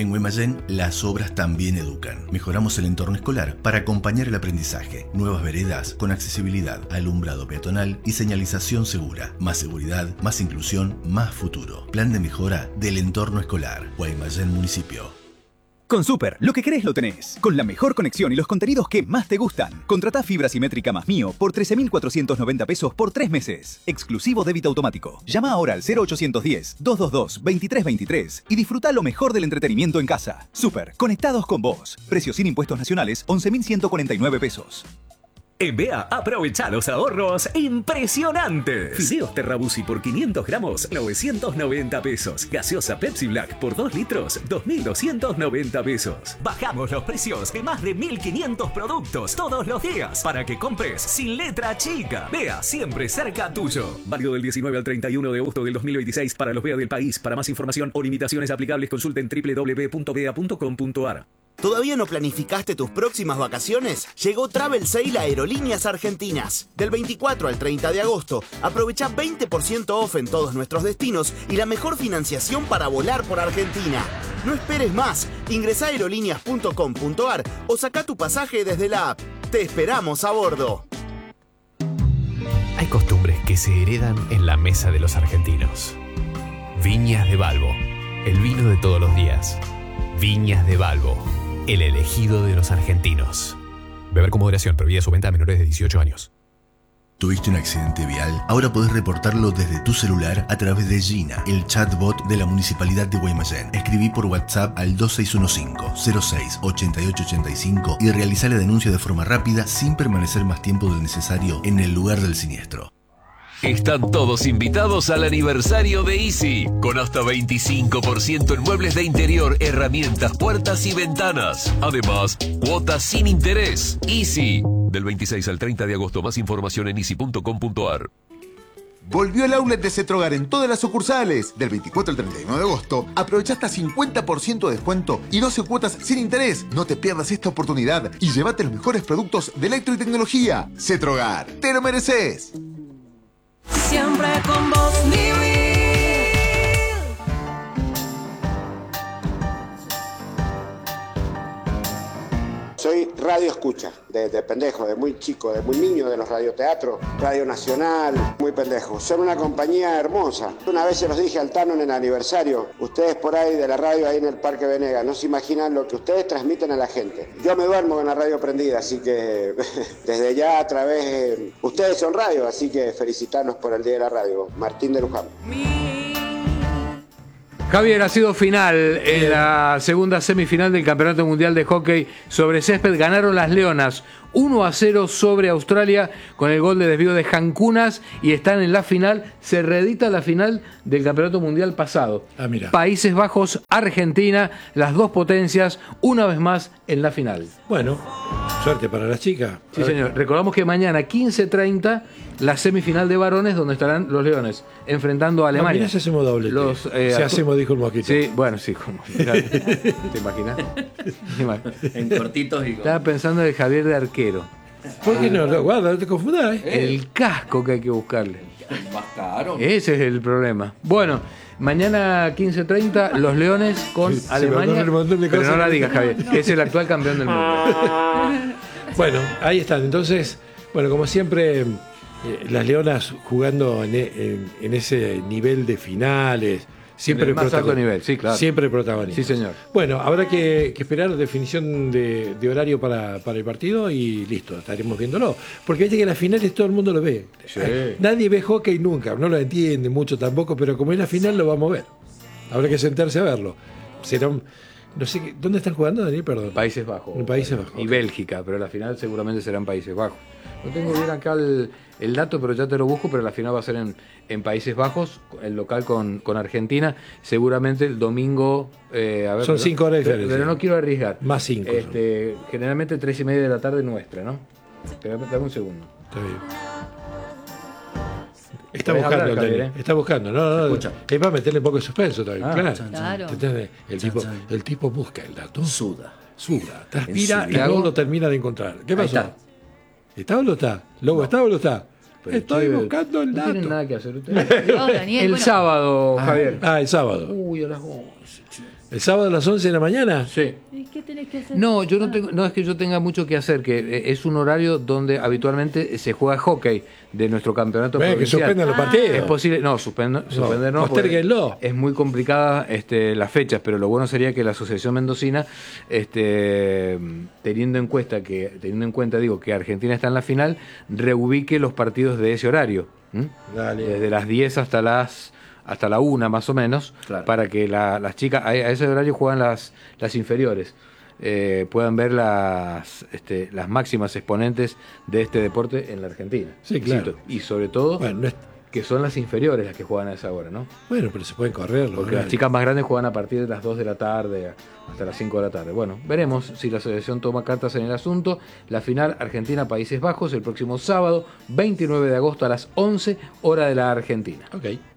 En Guaymallén, las obras también educan. Mejoramos el entorno escolar para acompañar el aprendizaje. Nuevas veredas con accesibilidad, alumbrado peatonal y señalización segura. Más seguridad, más inclusión, más futuro. Plan de mejora del entorno escolar. Guaymallén Municipio. Con Super, lo que querés lo tenés. Con la mejor conexión y los contenidos que más te gustan. Contratá fibra simétrica más Mío por 13.490 pesos por 3 meses. Exclusivo débito automático. Llama ahora al 0810-222-2323 y disfruta lo mejor del entretenimiento en casa. Super, conectados con vos. Precio sin impuestos nacionales, 11.149 pesos. En BEA, aprovecha los ahorros impresionantes. Fideos Terrabusi por 500 gramos, 990 pesos. Gaseosa Pepsi Black por 2 litros, 2.290 pesos. Bajamos los precios de más de 1.500 productos todos los días para que compres sin letra chica. BEA, siempre cerca tuyo. Válido del 19 al 31 de agosto del 2026 para los BEA del país. Para más información o limitaciones aplicables, consulten www.bea.com.ar. ¿Todavía no planificaste tus próximas vacaciones? Llegó Travel Sale a Aerolíneas Argentinas. Del 24 al 30 de agosto, aprovecha 20% off en todos nuestros destinos y la mejor financiación para volar por Argentina. No esperes más. Ingresá a aerolíneas.com.ar o saca tu pasaje desde la app. Te esperamos a bordo. Hay costumbres que se heredan en la mesa de los argentinos. Viñas de Balbo, el vino de todos los días. Viñas de Balbo, el elegido de los argentinos. Beber con moderación, prohibida su venta a menores de 18 años. ¿Tuviste un accidente vial? Ahora podés reportarlo desde tu celular a través de Gina, el chatbot de la Municipalidad de Guaymallén. Escribí por WhatsApp al 2615-06-8885 y realizá la denuncia de forma rápida sin permanecer más tiempo del necesario en el lugar del siniestro. Están todos invitados al aniversario de Easy, con hasta 25% en muebles de interior, herramientas, puertas y ventanas. Además, cuotas sin interés. Easy, del 26 al 30 de agosto. Más información en easy.com.ar. Volvió el outlet de Cetrogar en todas las sucursales. Del 24 al 31 de agosto, aprovecha hasta 50% de descuento y 12 cuotas sin interés. No te pierdas esta oportunidad y llévate los mejores productos de electro y tecnología. Cetrogar, te lo mereces. Siempre con vos, New Soy radio escucha, de pendejo, de muy chico, de muy niño, de los radioteatros, Radio Nacional, muy pendejo. Son una compañía hermosa. Una vez se los dije al Tano en el aniversario, ustedes por ahí de la radio ahí en el Parque Venegas, no se imaginan lo que ustedes transmiten a la gente. Yo me duermo con la radio prendida, así que desde ya a través... ustedes son radio, así que felicitarnos por el Día de la Radio. Martín de Luján. Javier, ha sido final en la segunda semifinal del Campeonato Mundial de Hockey sobre césped. Ganaron las Leonas 1-0 sobre Australia con el gol de desvío de Jankunas y están en la final. Se reedita la final del Campeonato Mundial pasado. Mira. Países Bajos, Argentina, las dos potencias, una vez más en la final. Bueno, suerte para las chicas. Sí, señor. Recordamos que mañana 15:30 la semifinal de varones donde estarán los Leones enfrentando a Alemania. Mirá si hacemos doble. Si hacemos, dijo el Mosquito. Sí, bueno, sí. ¿Te imaginas? En cortitos y con... Estaba pensando en el Javier de arquero. ¿Por qué no? Guarda, no te confundas. El casco que hay que buscarle. Más caro. Ese es el problema. Bueno, mañana 15:30 los Leones con Alemania. Pero no la digas, Javier, que es el actual campeón del mundo. Bueno, ahí están. Entonces, bueno, como siempre... las Leonas jugando en ese nivel de finales, siempre más alto nivel, sí, claro. Siempre protagonista. Sí, señor. Bueno, habrá que esperar definición de horario para el partido y listo, estaremos viéndolo. Porque viste que en las finales todo el mundo lo ve. Sí. Nadie ve hockey nunca, no lo entiende mucho tampoco, pero como es la final lo vamos a ver. Habrá que sentarse a verlo. Será un... No sé, ¿dónde están jugando, Daniel? Perdón. Países Bajos. En Países Bajos. Y Bélgica, pero la final seguramente será en Países Bajos. No tengo bien acá el dato, pero ya te lo busco, pero la final va a ser en Países Bajos, el local con Argentina. Seguramente el domingo... Son 5 horas de diferencia. Pero no quiero arriesgar. Más 5. Generalmente 3:30 de la tarde nuestra, ¿no? Dame un segundo. Está bien. Está buscando, Javier, está buscando. No, es para meterle un poco de suspenso también. Claro. El tipo busca el dato. Suda. Transpira y luego lo termina de encontrar. ¿Qué pasó? ¿Está o no está? ¿Lobo está o no está? pero estoy buscando el dato. No tienen nada que hacer ustedes. Daniel, El bueno. sábado, Javier. El sábado. Uy, a las 11. ¿El sábado a las 11 de la mañana? Sí. ¿Y qué tenés que hacer? No, yo no tengo, no es que yo tenga mucho que hacer, que es un horario donde habitualmente se juega hockey de nuestro campeonato Que provincial. suspendan los partidos. Es posible, no, suspender no. Postérguenlo. Es muy complicada las fechas, pero lo bueno sería que la Asociación Mendocina, teniendo en cuenta que Argentina está en la final, reubique los partidos de ese horario. Desde las 10 hasta la 1 más o menos, Claro. para que las chicas, a ese horario juegan las inferiores, puedan ver las máximas exponentes de este deporte en la Argentina. Sí, claro. Y sobre todo, Bueno, que son las inferiores las que juegan a esa hora, ¿no? bueno, pero se pueden correr. Porque las chicas más grandes juegan a partir de las 2 de la tarde hasta las 5 de la tarde. Bueno, veremos si la asociación toma cartas en el asunto. La final Argentina-Países Bajos el próximo sábado, 29 de agosto a las 11, hora de la Argentina. Ok.